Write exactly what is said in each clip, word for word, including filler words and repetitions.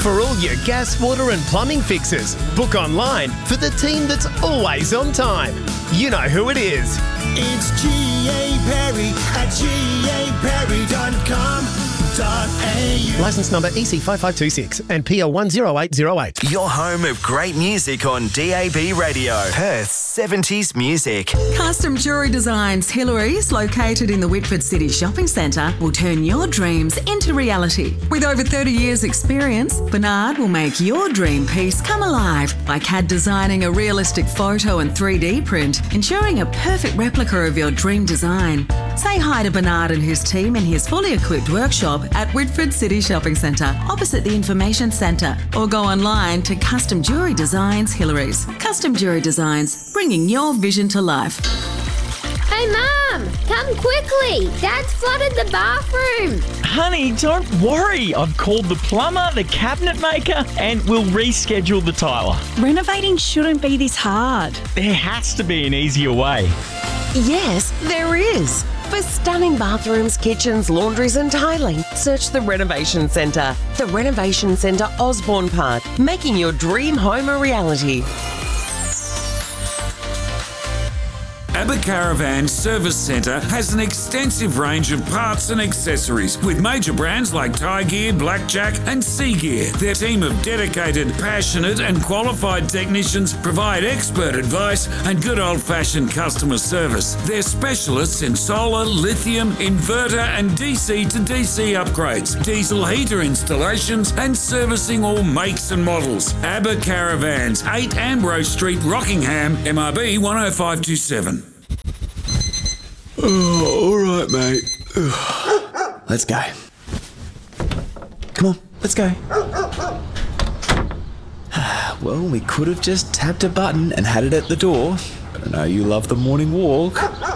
For all your gas, water and plumbing fixes, book online for the team that's always on time. You know who it is. It's G A Perry at G A Perry dot com dot A U. Licence number E C five five two six and P L one zero eight zero eight. Your home of great music on D A B Radio. Perth's seventies music. Custom Jewellery Designs Hillary's, located in the Whitford City Shopping Centre, will turn your dreams into reality. With over thirty years experience, Bernard will make your dream piece come alive by C A D designing a realistic photo and three D print, ensuring a perfect replica of your dream design. Say hi to Bernard and his team in his fully equipped workshop at Whitford City Shopping Centre, opposite the Information Centre, or go online to Custom Jewellery Designs Hillary's. Custom Jewellery Designs, bringing your vision to life. Hey Mum, come quickly. Dad's flooded the bathroom. Honey, don't worry. I've called the plumber, the cabinet maker, and we'll reschedule the tiler. Renovating shouldn't be this hard. There has to be an easier way. Yes, there is. For stunning bathrooms, kitchens, laundries and tiling, search the Renovation Centre. The Renovation Centre, Osborne Park, making your dream home a reality. Abba Caravan Service Centre has an extensive range of parts and accessories with major brands like Thai Gear, Blackjack and Sea Gear. Their team of dedicated, passionate and qualified technicians provide expert advice and good old-fashioned customer service. They're specialists in solar, lithium, inverter and D C to D C upgrades, diesel heater installations and servicing all makes and models. Abba Caravans, eight Ambrose Street, Rockingham, M R B one oh five two seven. Oh, all right, mate. Let's go. Come on, let's go. Well, we could have just tapped a button and had it at the door, but I know you love the morning walk.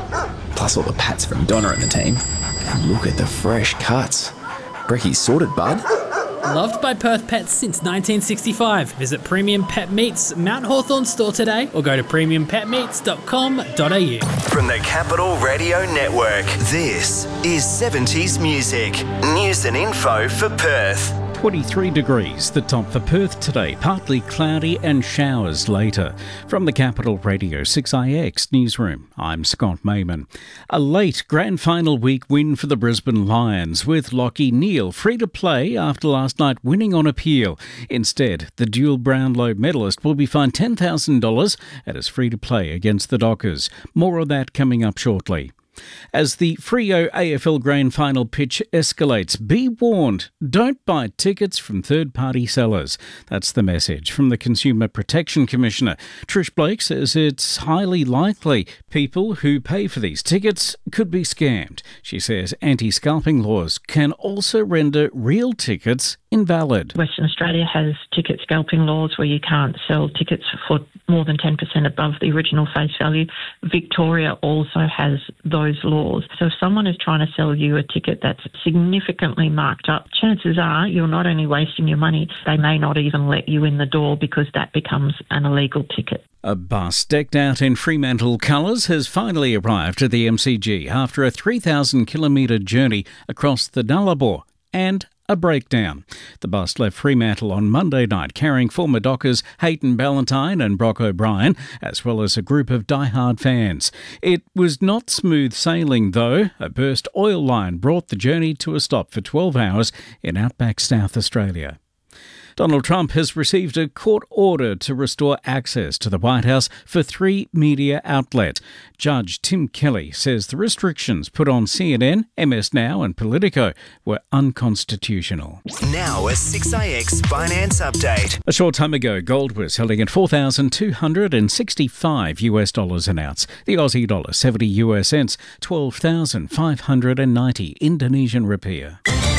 Plus all the pats from Donna and the team. And look at the fresh cuts. Brecky's sorted, bud. Loved by Perth pets since nineteen sixty-five. Visit Premium Pet Meats Mount Hawthorn store today or go to premium pet meats dot com dot a u. From the Capital Radio Network, this is seventies music. News and info for Perth. twenty-three degrees, the top for Perth today. Partly cloudy and showers later. From the Capital Radio six I X newsroom, I'm Scott Mayman. A late grand final week win for the Brisbane Lions, with Lachie Neale free to play after last night winning on appeal. Instead, the dual Brownlow medalist will be fined ten thousand dollars and is free to play against the Dockers. More on that coming up shortly. As the Freo A F L Grand Final pitch escalates, be warned, don't buy tickets from third-party sellers. That's the message from the Consumer Protection Commissioner. Trish Blake says it's highly likely people who pay for these tickets could be scammed. She says anti-scalping laws can also render real tickets invalid. Western Australia has ticket scalping laws where you can't sell tickets for more than ten percent above the original face value. Victoria also has those laws. So if someone is trying to sell you a ticket that's significantly marked up, chances are you're not only wasting your money, they may not even let you in the door because that becomes an illegal ticket. A bus decked out in Fremantle colours has finally arrived at the M C G after a three thousand kilometre journey across the Nullarbor and a breakdown. The bus left Fremantle on Monday night carrying former Dockers Hayden Ballantyne and Brock O'Brien, as well as a group of diehard fans. It was not smooth sailing though. A burst oil line brought the journey to a stop for twelve hours in outback South Australia. Donald Trump has received a court order to restore access to the White House for three media outlets. Judge Tim Kelly says the restrictions put on C N N, M S Now and Politico were unconstitutional. Now a six I X finance update. A short time ago, gold was selling at four thousand two hundred sixty-five US dollars an ounce. The Aussie dollar seventy US cents, twelve thousand five hundred ninety Indonesian rupiah.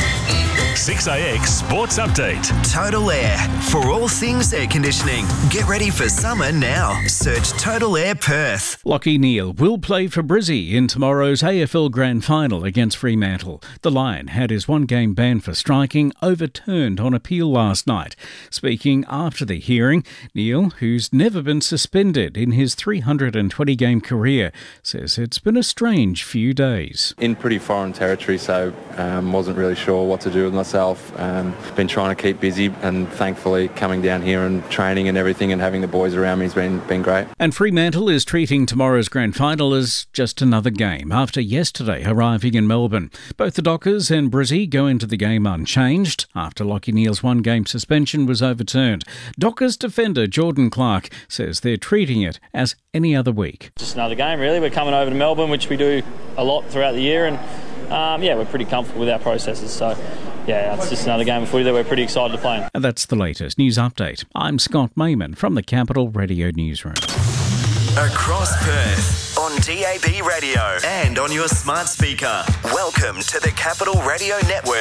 six I X Sports Update. Total Air. For all things air conditioning. Get ready for summer now. Search Total Air Perth. Lachie Neale will play for Brizzy in tomorrow's A F L Grand Final against Fremantle. The Lion had his one-game ban for striking overturned on appeal last night. Speaking after the hearing, Neale, who's never been suspended in his three hundred twenty game career, says it's been a strange few days. In pretty foreign territory, so um, wasn't really sure what to do with myself. myself. Um, been trying to keep busy, and thankfully coming down here and training and everything and having the boys around me has been, been great. And Fremantle is treating tomorrow's grand final as just another game after yesterday arriving in Melbourne. Both the Dockers and Brizzy go into the game unchanged after Lachie Neale's one-game suspension was overturned. Dockers defender Jordan Clark says they're treating it as any other week. Just another game, really. We're coming over to Melbourne, which we do a lot throughout the year, and um, yeah, we're pretty comfortable with our processes. So, yeah, it's just another game of footy that we're pretty excited to play in. And that's the latest news update. I'm Scott Mayman from the Capital Radio Newsroom. Across Perth, on D A B radio and on your smart speaker. Welcome to the Capital Radio Network.